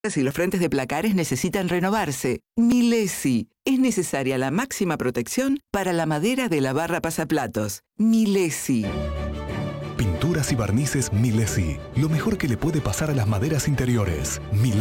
Si los frentes de placares necesitan renovarse, Milesi. Es necesaria la máxima protección para la madera de la barra pasaplatos. Milesi. Pinturas y barnices Milesi. Lo mejor que le puede pasar a las maderas interiores.